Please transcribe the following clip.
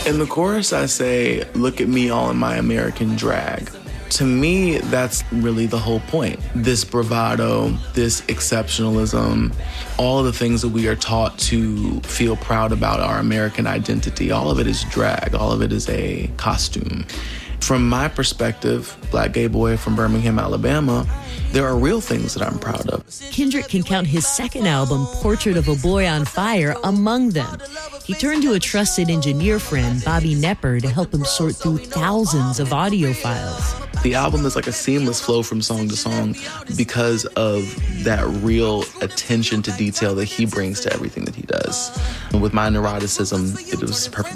In the chorus, I say, look at me all in my American drag. To me, that's really the whole point. This bravado, this exceptionalism, all of the things that we are taught to feel proud about our American identity, all of it is drag, all of it is a costume. From my perspective, black gay boy from Birmingham, Alabama, there are real things that I'm proud of. Kendrick can count his second album, Portrait of a Boy on Fire, among them. He turned to a trusted engineer friend, Bobby Nepper, to help him sort through thousands of audio files. The album is like a seamless flow from song to song because of that real attention to detail that he brings to everything that he does. And with my neuroticism, it was perfect